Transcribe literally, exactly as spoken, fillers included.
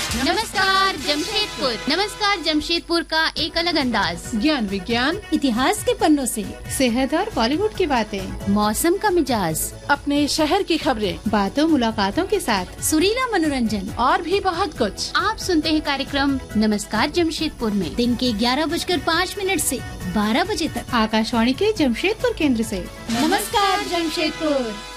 नमस्कार जमशेदपुर। नमस्कार जमशेदपुर का एक अलग अंदाज, ज्ञान विज्ञान इतिहास के पन्नों से, सेहत और बॉलीवुड की बातें, मौसम का मिजाज, अपने शहर की खबरें, बातों मुलाकातों के साथ सुरीला मनोरंजन और भी बहुत कुछ। आप सुनते हैं कार्यक्रम नमस्कार जमशेदपुर में दिन के ग्यारह बजकर पाँच मिनट से बारह बजे तक आकाशवाणी के जमशेदपुर केंद्र से। नमस्कार जमशेदपुर।